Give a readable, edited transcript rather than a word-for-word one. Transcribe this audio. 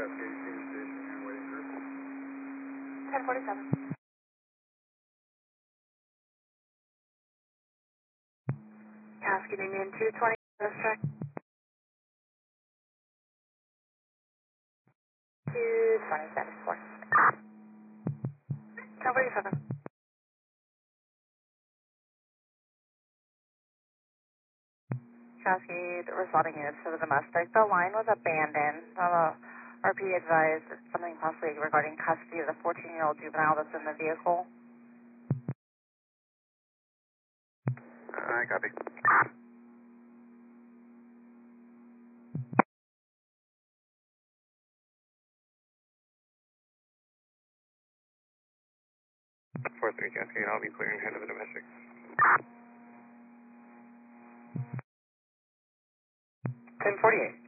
Cascade Union Station and waiting group. 1047. Cascade Union 220, let's check. 220, status 4. 1047. Cascade responding units to the domestic. The line was abandoned. RP advised something possibly regarding custody of the 14-year-old juvenile that's in the vehicle. I copy. 4-3 Cascade, I'll be clearing head of the domestic. 1048.